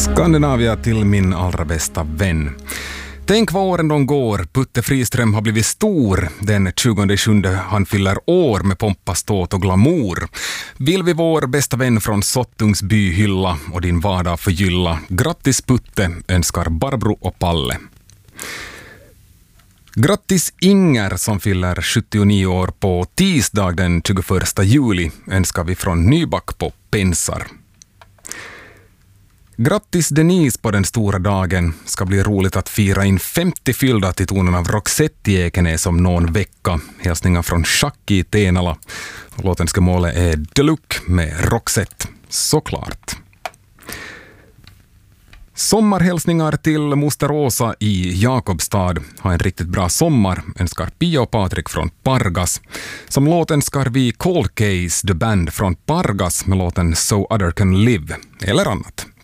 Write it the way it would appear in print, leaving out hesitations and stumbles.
Skandinavia till min allra bästa vän. Tänk vad åren de går. Putte Friström har blivit stor. Den 20/7 han fyller år med pompa, ståt och glamour. Vill vi vår bästa vän från Sottungsby hylla och din vardag förgylla. Grattis Putte, önskar Barbro och Palle. Grattis Inger som fyller 79 år på tisdag den 21 juli önskar vi från Nyback på Pensar. Grattis Denise på den stora dagen. Ska bli roligt att fira in 50 fyllda till tonen av Roxette i Ekenäs om någon vecka. Hälsningar från Shaki i Tenala. Låtenskemålet är Deluxe med Roxette, såklart. Sommarhälsningar till moster Åsa i Jakobstad. Ha en riktigt bra sommar, önskar Pia och Patrik från Pargas. Som låtönskar vi Cold Case, The Band från Pargas med låten So Other Can Live, eller annat.